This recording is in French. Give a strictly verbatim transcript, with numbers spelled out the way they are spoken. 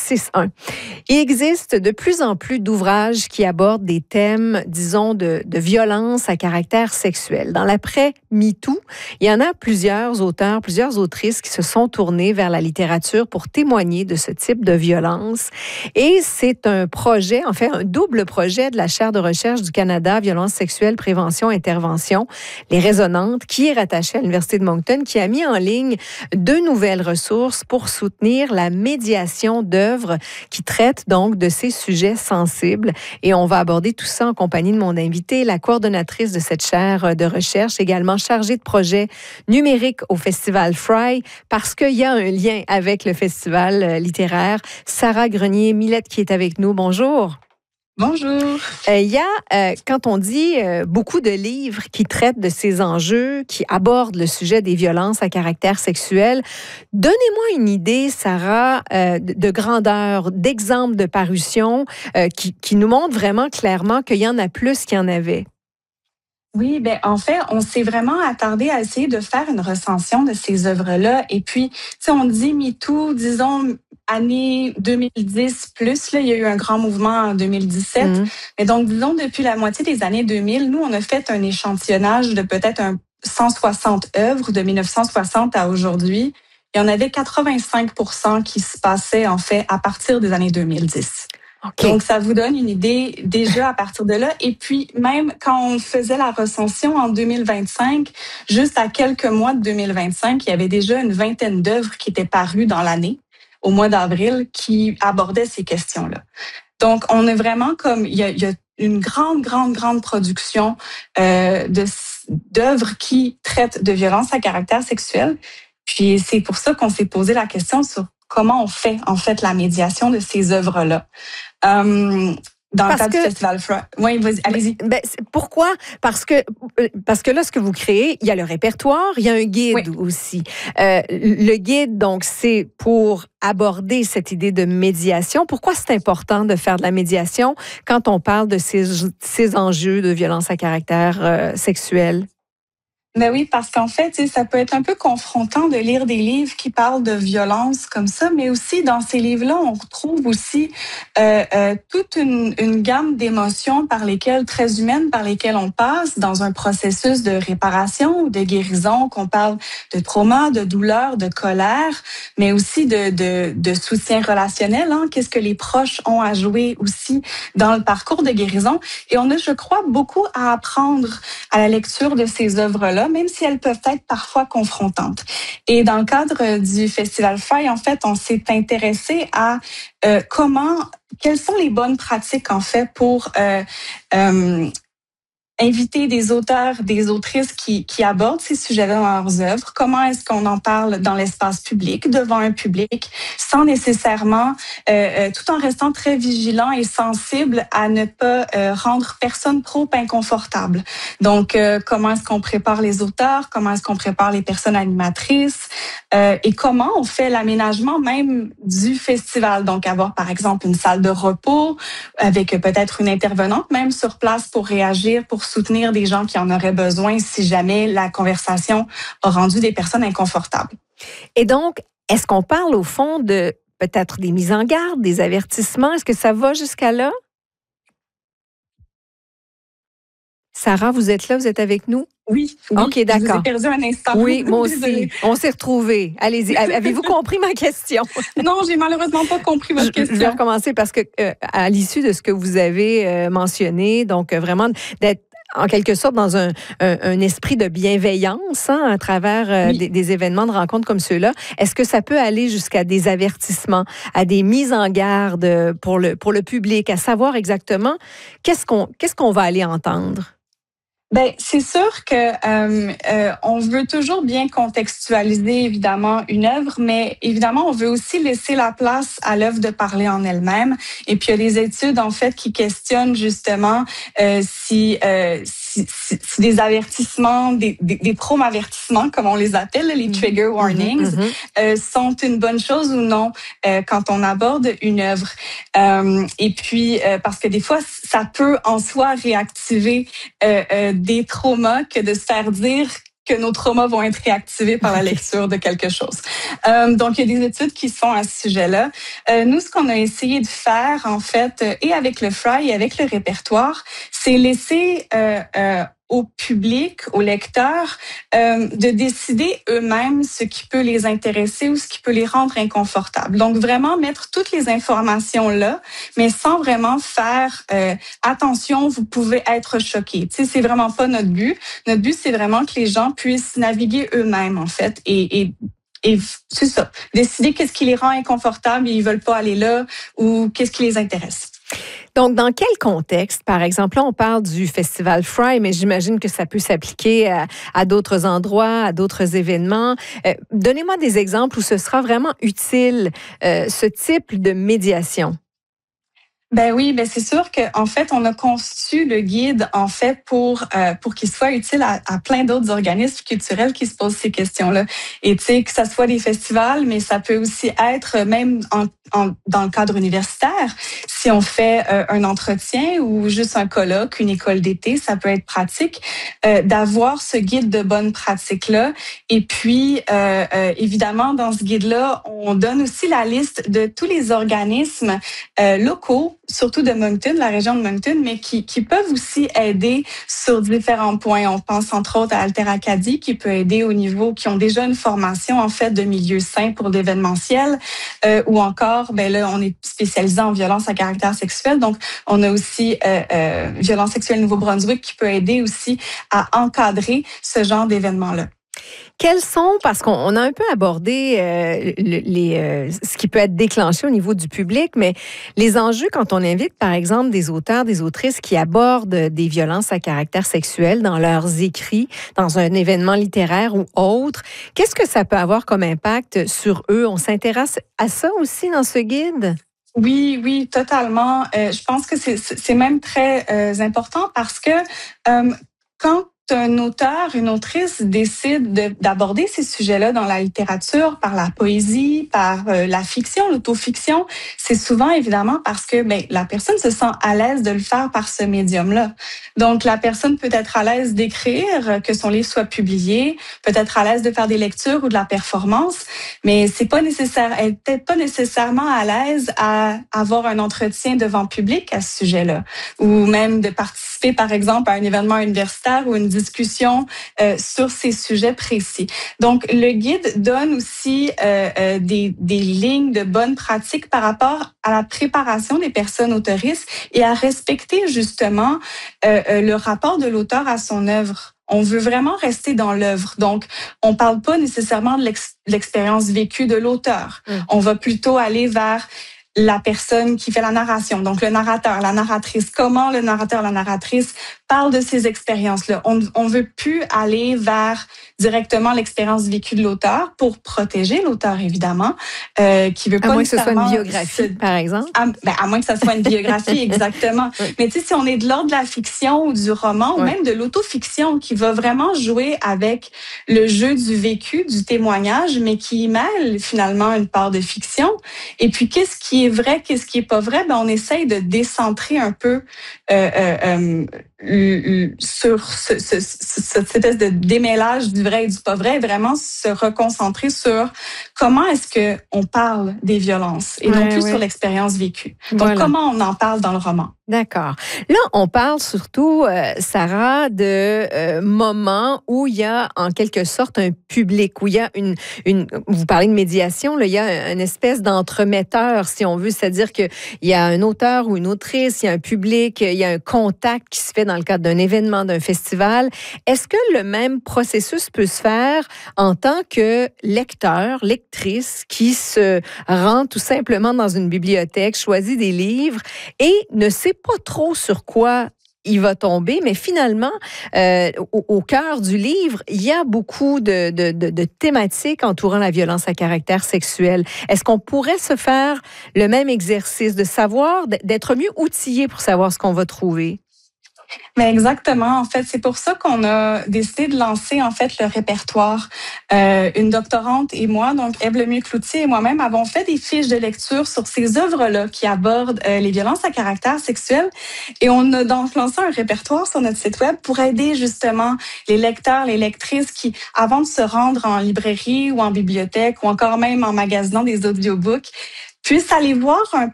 six un. Il existe de plus en plus d'ouvrages qui abordent des thèmes, disons, de, de violence à caractère sexuel. Dans l'après-MeToo, il y en a plusieurs auteurs, plusieurs autrices qui se sont tournés vers la littérature pour témoigner de ce type de violence. Et c'est un projet, en fait, un double projet de la chaire de recherche du Canada, violence sexuelle, prévention, intervention, les Résonantes, qui est rattachée à l'Université de Moncton, qui a mis en ligne deux nouvelles ressources pour soutenir la médiation d'œuvres qui traitent donc de ces sujets sensibles. Et on va aborder tout ça en compagnie de mon invité, la coordonnatrice de cette chaire de recherche, également chargée de projet numérique au Festival Fry, parce qu'il y a un lien avec le festival littéraire. Sarah Grenier-Millette qui est avec nous. Bonjour. Bonjour. Euh, il y a, euh, quand on dit euh, beaucoup de livres qui traitent de ces enjeux, qui abordent le sujet des violences à caractère sexuel, donnez-moi une idée, Sarah, euh, de, de grandeur, d'exemples de parution euh, qui, qui nous montrent vraiment clairement qu'il y en a plus qu'il y en avait. Oui, ben en fait, on s'est vraiment attardé à essayer de faire une recension de ces œuvres-là. Et puis, tu sais, on dit MeToo, disons année deux mille dix plus, là, il y a eu un grand mouvement en deux mille dix-sept. Mmh. Mais donc, disons, depuis la moitié des années deux mille, nous, on a fait un échantillonnage de peut-être un cent soixante œuvres de mille neuf cent soixante à aujourd'hui. Il y en avait quatre-vingt-cinq pour cent qui se passaient, en fait, à partir des années deux mille dix. Okay. Donc, ça vous donne une idée déjà à partir de là. Et puis, même quand on faisait la recension en deux mille vingt-cinq, juste à quelques mois de deux mille vingt-cinq, il y avait déjà une vingtaine d'œuvres qui étaient parues dans l'année, au mois d'avril, qui abordaient ces questions-là. Donc, on est vraiment comme, il y a, il y a une grande, grande, grande production euh, de, d'œuvres qui traitent de violences à caractère sexuel. Puis, c'est pour ça qu'on s'est posé la question sur comment on fait, en fait, la médiation de ces œuvres-là. Euh, dans parce le cadre que, du Festival Fry. Oui, vas-y, allez-y. Ben, pourquoi? Parce que, parce que là, ce que vous créez, il y a le répertoire, il y a un guide oui. aussi. Euh, le guide, donc, c'est pour aborder cette idée de médiation. Pourquoi c'est important de faire de la médiation quand on parle de ces, ces enjeux de violence à caractère euh, sexuel? Ben oui, parce qu'en fait, ça peut être un peu confrontant de lire des livres qui parlent de violence comme ça, mais aussi dans ces livres-là, on retrouve aussi euh, euh, toute une, une gamme d'émotions par lesquelles, très humaines, par lesquelles on passe dans un processus de réparation ou de guérison, qu'on parle de trauma, de douleur, de colère, mais aussi de, de, de soutien relationnel. Hein? Qu'est-ce que les proches ont à jouer aussi dans le parcours de guérison? Et on a, je crois, beaucoup à apprendre à la lecture de ces œuvres-là, même si elles peuvent être parfois confrontantes. Et dans le cadre du Festival Fry, en fait, on s'est intéressé à euh, comment, quelles sont les bonnes pratiques, en fait, pour euh, euh, inviter des auteurs, des autrices qui, qui abordent ces sujets-là dans leurs œuvres. Comment est-ce qu'on en parle dans l'espace public, devant un public, sans nécessairement, euh, tout en restant très vigilant et sensible à ne pas euh, rendre personne trop inconfortable. Donc, euh, comment est-ce qu'on prépare les auteurs, comment est-ce qu'on prépare les personnes animatrices euh, et comment on fait l'aménagement même du festival. Donc, avoir par exemple une salle de repos avec peut-être une intervenante même sur place pour réagir, pour soutenir des gens qui en auraient besoin si jamais la conversation a rendu des personnes inconfortables. Et donc, est-ce qu'on parle au fond de peut-être des mises en garde, des avertissements? Est-ce que ça va jusqu'à là? Sarah, vous êtes là? Vous êtes avec nous? Oui. oui OK, d'accord. Je vous ai perdu un instant. Oui, moi aussi. On s'est retrouvés. Allez-y. Avez-vous compris ma question? Non, j'ai malheureusement pas compris votre question. Je vais recommencer parce que, euh, à l'issue de ce que vous avez euh, mentionné, donc euh, vraiment d'être en quelque sorte dans un, un, un esprit de bienveillance hein, à travers euh, oui. des, des événements de rencontres comme ceux-là. Est-ce que ça peut aller jusqu'à des avertissements, à des mises en garde pour le, pour le public, à savoir exactement qu'est-ce qu'on, qu'est-ce qu'on va aller entendre? Ben c'est sûr que euh, euh, on veut toujours bien contextualiser évidemment une œuvre, mais évidemment on veut aussi laisser la place à l'œuvre de parler en elle-même. Et puis il y a des études en fait qui questionnent justement euh, si, euh, si, si, si des avertissements, des, des, des prom-avertissements comme on les appelle, les trigger warnings, mm-hmm. euh, sont une bonne chose ou non euh, quand on aborde une œuvre. Euh, et puis euh, parce que des fois ça peut en soi réactiver euh, euh, des traumas que de se faire dire que nos traumas vont être réactivés par la lecture de quelque chose. Euh, donc, il y a des études qui se font à ce sujet-là. Euh, nous, ce qu'on a essayé de faire, en fait, et avec le Fry et avec le répertoire, c'est laisser euh, euh, au public, aux lecteurs, euh, de décider eux-mêmes ce qui peut les intéresser ou ce qui peut les rendre inconfortables. Donc, vraiment mettre toutes les informations là, mais sans vraiment faire euh, attention, vous pouvez être choqué. Tu sais, c'est vraiment pas notre but. Notre but, c'est vraiment que les gens puissent naviguer eux-mêmes, en fait, et, et Et c'est ça, décider qu'est-ce qui les rend inconfortables et ils veulent pas aller là ou qu'est-ce qui les intéresse. Donc, dans quel contexte, par exemple, là, on parle du Festival Fry, mais j'imagine que ça peut s'appliquer à, à d'autres endroits, à d'autres événements. Euh, donnez-moi des exemples où ce sera vraiment utile, euh, ce type de médiation. Ben oui, ben c'est sûr qu'en fait, on a conçu le guide en fait pour euh, pour qu'il soit utile à, à plein d'autres organismes culturels qui se posent ces questions-là. Et tu sais que ça soit des festivals, mais ça peut aussi être même en, en dans le cadre universitaire. Si on fait euh, un entretien ou juste un colloque, une école d'été, ça peut être pratique euh, d'avoir ce guide de bonnes pratiques-là. Et puis, euh, euh, évidemment, dans ce guide-là, on donne aussi la liste de tous les organismes euh, locaux, surtout de Moncton, la région de Moncton, mais qui, qui peuvent aussi aider sur différents points. On pense entre autres à Alter Acadie, qui peut aider au niveau, qui ont déjà une formation en fait de milieu sain pour l'événementiel, euh, ou encore, ben là, on est spécialisé en violence à caractère sexuel, donc on a aussi euh, euh, Violence sexuelle Nouveau-Brunswick qui peut aider aussi à encadrer ce genre d'événements-là. Quels sont, parce qu'on a un peu abordé euh, les, euh, ce qui peut être déclenché au niveau du public, mais les enjeux quand on invite, par exemple, des auteurs, des autrices qui abordent des violences à caractère sexuel dans leurs écrits, dans un événement littéraire ou autre, qu'est-ce que ça peut avoir comme impact sur eux? On s'intéresse à ça aussi dans ce guide? Oui, oui, totalement. Euh, je pense que c'est, c'est même très euh, important parce que euh, quand un auteur, une autrice décide de, d'aborder ces sujets-là dans la littérature, par la poésie, par euh, la fiction, l'autofiction, c'est souvent évidemment parce que ben, la personne se sent à l'aise de le faire par ce médium-là. Donc, la personne peut être à l'aise d'écrire, que son livre soit publié, peut être à l'aise de faire des lectures ou de la performance, mais c'est pas nécessaire, elle n'est peut-être pas nécessairement à l'aise à avoir un entretien devant public à ce sujet-là, ou même de participer, par exemple, à un événement universitaire ou une discussion euh, sur ces sujets précis. Donc, le guide donne aussi euh, euh, des, des lignes de bonnes pratiques par rapport à la préparation des personnes autoristes et à respecter justement euh, euh, le rapport de l'auteur à son œuvre. On veut vraiment rester dans l'œuvre. Donc, on ne parle pas nécessairement de l'ex- l'expérience vécue de l'auteur. Mmh. On va plutôt aller vers la personne qui fait la narration, donc le narrateur, la narratrice, comment le narrateur, la narratrice parle de ces expériences-là. On on veut plus aller vers directement l'expérience vécue de l'auteur pour protéger l'auteur, évidemment, euh, qui veut pas à moins que ce soit une biographie, se... par exemple. À, ben, à moins que ça soit une biographie, exactement. Oui. Mais tu sais, si on est de l'ordre de la fiction ou du roman, oui. ou même de l'autofiction, qui va vraiment jouer avec le jeu du vécu, du témoignage, mais qui mêle finalement une part de fiction. Et puis, qu'est-ce qui est vrai, qu'est-ce qui est pas vrai? Ben, on essaye de décentrer un peu euh, euh, euh, sur ce, ce, ce, cette espèce de démêlage du vrai et du pas vrai, et vraiment se reconcentrer sur comment est-ce que on parle des violences et ouais, non plus ouais. sur l'expérience vécue. Donc, voilà. Comment on en parle dans le roman? D'accord. Là, on parle surtout, euh, Sarah, de euh, moments où il y a en quelque sorte un public, où il y a une, une vous parlez de médiation, là, il y a une espèce d'entremetteur, si on veut, c'est-à-dire qu'il y a un auteur ou une autrice, il y a un public, il y a un contact qui se fait dans le cadre d'un événement, d'un festival. Est-ce que le même processus peut se faire en tant que lecteur, lectrice, qui se rend tout simplement dans une bibliothèque, choisit des livres et ne sait pas trop sur quoi il va tomber, mais finalement, euh, au, au cœur du livre, il y a beaucoup de, de, de, de thématiques entourant la violence à caractère sexuel. Est-ce qu'on pourrait se faire le même exercice de savoir, d'être mieux outillé pour savoir ce qu'on va trouver? Mais exactement. En fait, c'est pour ça qu'on a décidé de lancer en fait le répertoire. Euh, une doctorante et moi, donc Ève Lemieux-Cloutier et moi-même, avons fait des fiches de lecture sur ces œuvres-là qui abordent euh, les violences à caractère sexuel. Et on a donc lancé un répertoire sur notre site web pour aider justement les lecteurs, les lectrices qui, avant de se rendre en librairie ou en bibliothèque ou encore même en magasinant des audiobooks, puissent aller voir un